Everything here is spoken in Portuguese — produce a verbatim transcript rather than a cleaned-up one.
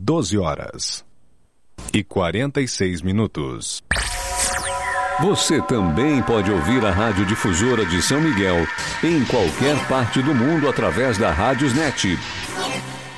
doze horas e quarenta e seis minutos. Você também pode ouvir a Rádio Difusora de São Miguel em qualquer parte do mundo através da Rádiosnet.